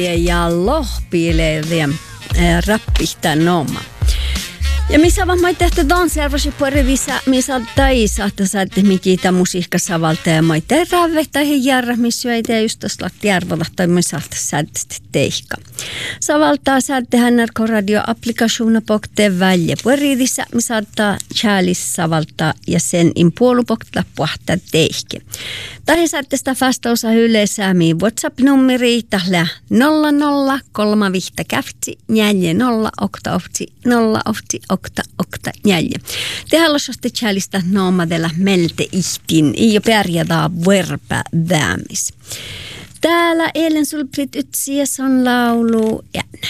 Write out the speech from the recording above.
ja lohpiileviä rappihtaa nooma. Ja missä vaan mä tehty dansjärväsi puolivissa, missä taisa, että saatte mikitä musiikassa valta ja mä teräve tai järjä, missä ei tee just tuossa järvällä tai missä saatte teihka. Savaltaa saatte NRK Radio-applikationer pokteen välja puolivissa, missä saattaa chäälis savaltaa ja sen puolupokta puhtaa teihki. Tai saatte sitä vastausa yleisäämiin WhatsApp-nummeri tällä 00 käftsi 0 oktaofti 0 okta jäljä. Te haluaisitte chälistä noomadella melte ihtin ja pärjätä verpä väämis. Täällä eilen sulprit ytsiäs on laulu ja